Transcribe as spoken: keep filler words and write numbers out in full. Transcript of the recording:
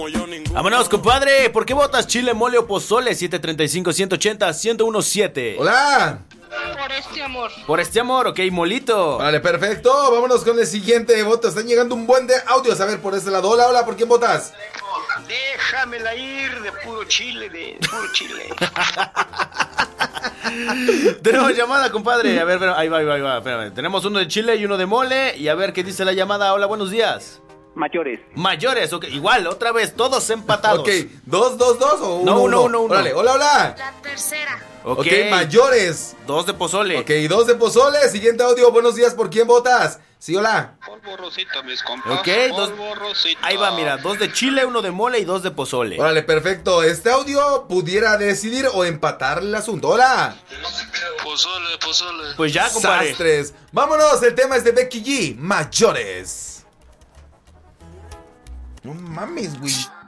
Vámonos, compadre. ¿Por qué votas chile, mole o pozole? siete treinta y cinco, ciento ochenta, ciento diecisiete. Hola. Por este amor. Por este amor, ok, molito. Vale, perfecto. Vámonos con el siguiente voto. Están llegando un buen de audios. A ver, por este lado. Hola, hola. ¿Por quién votas? Déjamela ir de puro chile, de puro chile. Tenemos llamada, compadre. A ver, pero, ahí va, ahí va, ahí va. Espérame. Tenemos uno de chile y uno de mole. Y a ver qué dice la llamada. Hola, buenos días. Mayores. Mayores, ok. Igual, otra vez, todos empatados. Ok, ¿dos, dos, dos o uno? No, uno, uno, uno, uno. Órale, hola, hola. La tercera. Ok, Ok, mayores. Dos de pozole. Ok, dos de pozole. Siguiente audio. Buenos días. ¿Por quién votas? Sí, hola. Polvo rosita, mis compas. Ok, dos. Polvo rosita. Ahí va, mira, dos de chile, uno de mole y dos de pozole. Órale, perfecto. Este audio pudiera decidir o empatar el asunto. Hola. Pozole, pozole. Pues ya, compadre. Sastres. Vámonos. El tema es de Becky G. Mayores. No mames, güey.